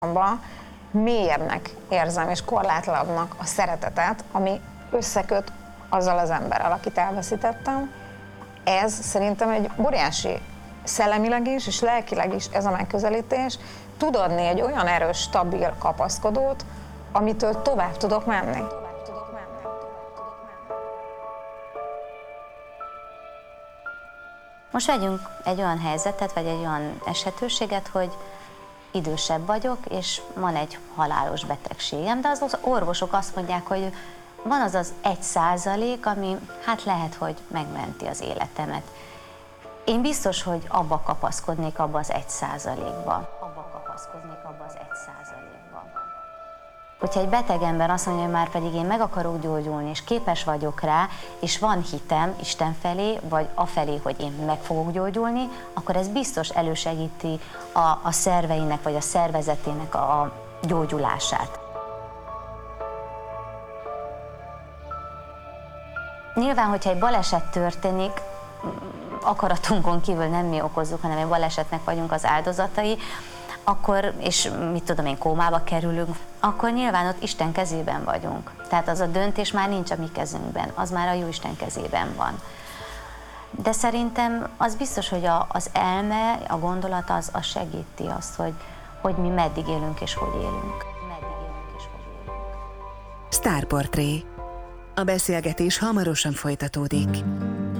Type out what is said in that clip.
mélyebbnek érzem és korlátlabbnak a szeretetet, ami összeköt azzal az emberrel, akit elveszítettem. Ez szerintem egy óriási szellemileg is és lelkileg is ez a megközelítés tud adni egy olyan erős, stabil kapaszkodót, amitől tovább tudok menni. Most vegyünk egy olyan helyzetet, vagy egy olyan esetőséget, hogy idősebb vagyok, és van egy halálos betegségem, de az orvosok azt mondják, hogy van az az 1%, ami hát lehet, hogy megmenti az életemet. Én biztos, hogy abba kapaszkodnék abba az 1%-ba. Hogyha egy beteg ember azt mondja, hogy már pedig én meg akarok gyógyulni, és képes vagyok rá, és van hitem Isten felé, vagy afelé, hogy én meg fogok gyógyulni, akkor ez biztos elősegíti a szerveinek, vagy a szervezetének a gyógyulását. Nyilván, hogyha egy baleset történik, akaratunkon kívül nem mi okozzuk, hanem egy balesetnek vagyunk az áldozatai, akkor, és mit tudom én, kómába kerülünk, akkor nyilván ott Isten kezében vagyunk. Tehát az a döntés már nincs a mi kezünkben, az már a Jóisten kezében van. De szerintem az biztos, hogy az elme, a gondolat az segíti azt, hogy mi meddig élünk és hogy élünk. Sztárportré. A beszélgetés hamarosan folytatódik.